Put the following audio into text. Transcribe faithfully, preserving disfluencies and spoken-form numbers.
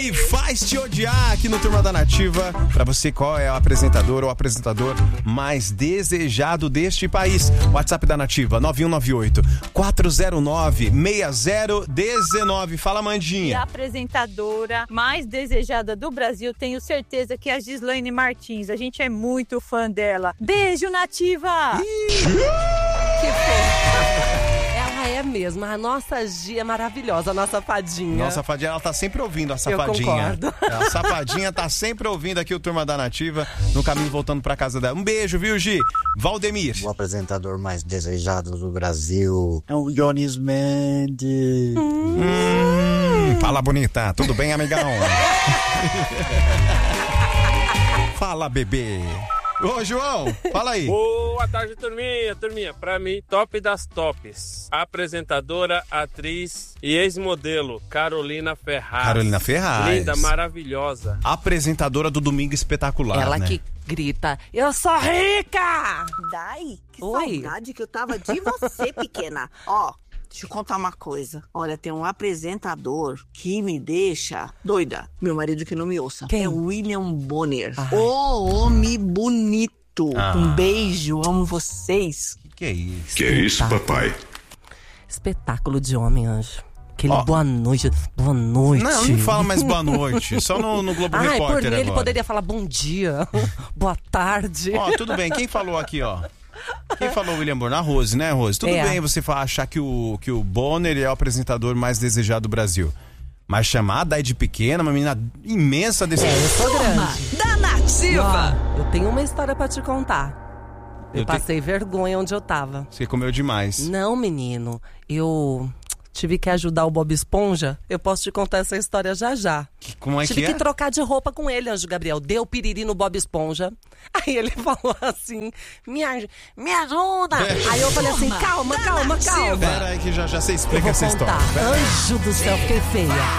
Me Faz Te Odiar aqui no Turma da Nativa. Pra você, qual é o apresentador ou apresentador mais desejado deste país? WhatsApp da Nativa, nove um nove oito, quatro zero nove, seis zero um nove. Fala, Mandinha. E a apresentadora mais desejada do Brasil, tenho certeza que é a Gislaine Martins. A gente é muito fã dela. Beijo, Nativa! Que fofo. Ela é mesmo, a nossa Gia é maravilhosa, a nossa fadinha. Nossa fadinha, ela tá sempre ouvindo a Eu safadinha. concordo. A safadinha tá sempre ouvindo aqui o Turma da Nativa, no caminho voltando pra casa dela. Um beijo, viu, Gi? Valdemir. O apresentador mais desejado do Brasil é o Jones Mendes. Hum, fala, bonita. Tudo bem, amigão? Fala, bebê. Ô, João, fala aí. Boa tarde, turminha, turminha. Pra mim, top das tops. Apresentadora, atriz e ex-modelo, Carolina Ferraz. Carolina Ferraz. Linda, maravilhosa. Apresentadora do Domingo Espetacular, Ela né? que grita, eu sou rica! Dai, que Oi. saudade que eu tava de você, pequena. Ó, deixa eu contar uma coisa. Olha, tem um apresentador que me deixa doida. Meu marido que não me ouça. Quem? É o William Bonner. Ai. O homem bonito. Ah. Um beijo, amo vocês. Que, que é isso? Que é isso, papai? Espetáculo de homem, anjo. Aquele Ó. boa noite, boa noite. Não, não fala mais boa noite. Só no, no Globo Ai, por Repórter mim agora. ele poderia falar bom dia, boa tarde. Ó, tudo bem. Quem falou aqui, ó? Quem falou William Bonner? A Rose, né, Rose? Tudo É. bem você fa- achar que o, que o Bonner é o apresentador mais desejado do Brasil. Mas chamar a Dai de pequena, uma menina imensa desse... É, eu sou grande. Da Nativa. Ó, eu tenho uma história pra te contar. Eu, Eu te- passei vergonha onde eu tava. Você comeu demais. Não, menino, eu tive que ajudar o Bob Esponja. Eu posso te contar essa história já já. Que- como é Tive que que é? trocar de roupa com ele, Anjo Gabriel. Deu piriri no Bob Esponja. Aí ele falou assim, me, aj- me ajuda. É. Aí eu falei assim, calma, calma, calma. Pera aí que já, já você Eu explica vou essa contar. história. Pera aí. Anjo do céu, fiquei feia.